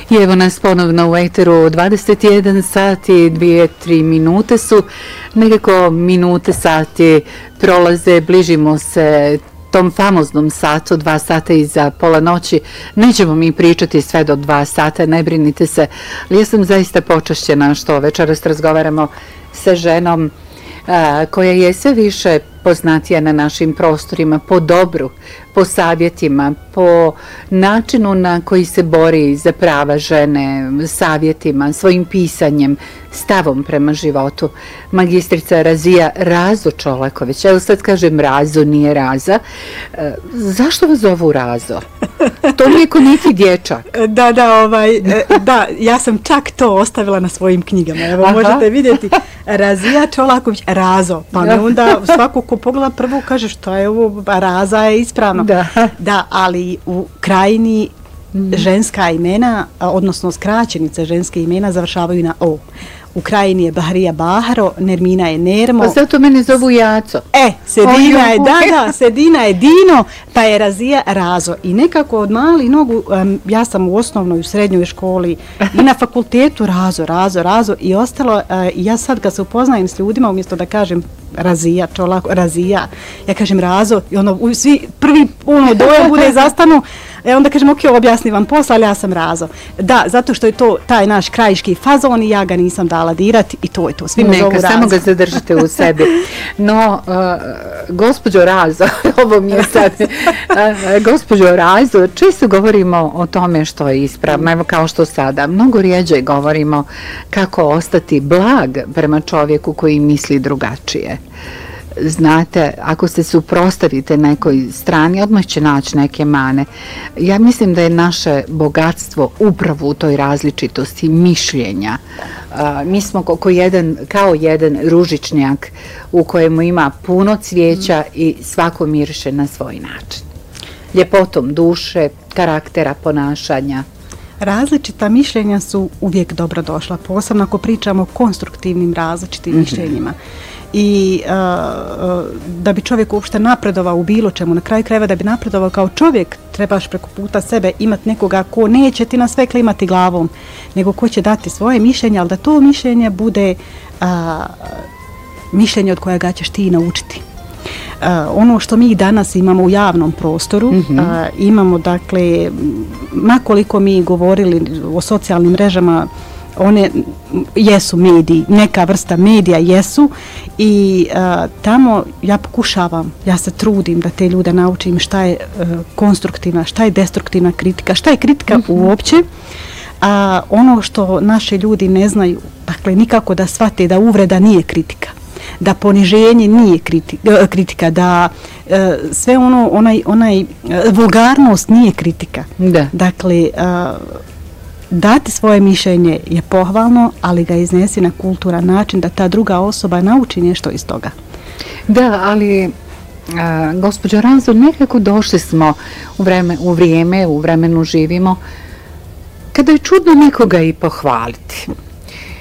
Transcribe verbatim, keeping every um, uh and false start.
I evo nas ponovno u eteru, dvadeset jedan sati, dvije tri minute su, nekako minute, sati prolaze, bližimo se tom famoznom satu, dva sata iza pola noći. Nećemo mi pričati sve do dva sata, ne brinite se, ali ja sam zaista počašćena što večeras razgovaramo sa ženom a, koja je sve više poznatija na našim prostorima po dobru, po savjetima, po načinu na koji se bori za prava žene, savjetima, svojim pisanjem, stavom prema životu. Magistrica Razija Razo Čolaković. Evo sad kažem Razo, nije Raza. E, zašto vas zovu Razo? To nije ko neki dječak. Da, da, ovaj, da, ja sam čak to ostavila na svojim knjigama. Evo, aha, možete vidjeti Razija Čolaković, Razo. Pa mi onda svako ko pogleda prvo kaže što je ovo, Raza je ispravno. Da, da, ali u krajini mm. ženska imena, odnosno skraćenice ženske imena završavaju na O. U krajini je Bahrija Bahro, Nermina je Nermo. Pa zato mene zovu Jaco. E, Sedina je, da, da, Sedina je Dino, pa je Razija Razo. I nekako od mali nogu, um, ja sam u osnovnoj, u srednjoj školi i na fakultetu Razo, Razo, Razo i ostalo. Uh, ja sad kad se upoznajem s ljudima, umjesto da kažem Razija, Čolako, Razija, ja kažem Razo i ono, svi prvi ono dojam bude zastanu. E onda kažem, ok, objasni vam posla, ali ja sam Razo. Da, zato što je to taj naš krajiški fazon i ja ga nisam dala dirati i to je to. Svi me zovu Razo. Samo ga zadržite u sebi. No, uh, gospođo Razo, ovo mi je sad, uh, gospođo Razo, često govorimo o tome što je ispravno, evo kao što sada, mnogo rijeđe govorimo kako ostati blag prema čovjeku koji misli drugačije. Znate, ako se suprotstavite nekoj strani, odmah će naći neke mane. Ja mislim da je naše bogatstvo upravo u toj različitosti mišljenja. Uh, mi smo kao jedan, kao jedan ružičnjak u kojemu ima puno cvijeća i svako miriše na svoj način. Ljepotom duše, karaktera, ponašanja. Različita mišljenja su uvijek dobrodošla, posebno ako pričamo o konstruktivnim različitim mm-hmm. mišljenjima. I uh, uh, da bi čovjek uopšte napredovao u bilo čemu, na kraju krajeva da bi napredovao kao čovjek, trebaš preko puta sebe imati nekoga ko neće ti na sve klimati glavom, nego ko će dati svoje mišljenje, ali da to mišljenje bude uh, mišljenje od kojega ćeš ti naučiti. Uh, ono što mi danas imamo u javnom prostoru, mm-hmm. uh, imamo dakle, makoliko mi govorili o socijalnim mrežama, one jesu mediji, neka vrsta medija jesu i uh, tamo ja pokušavam, ja se trudim da te ljude naučim šta je uh, konstruktivna, šta je destruktivna kritika, šta je kritika mm-hmm. uopće, a ono što naši ljudi ne znaju, dakle nikako da shvate da uvreda nije kritika, da poniženje nije kritika, kritika da uh, sve ono, onaj, onaj uh, vulgarnost nije kritika. Da. Dakle, uh, dati svoje mišljenje je pohvalno, ali ga iznesi na kulturan način da ta druga osoba nauči nešto iz toga. Da, ali a, gospođo Razo, nekako došli smo u, vreme, u vrijeme, u vremenu živimo, kada je čudno nekoga i pohvaliti.